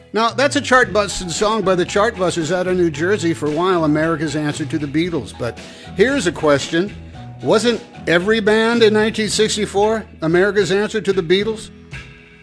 Now, that's a chart-busted song by the Chartbusters out of New Jersey, for a while America's answer to the Beatles. But here's a question. Wasn't every band in 1964 America's answer to the Beatles?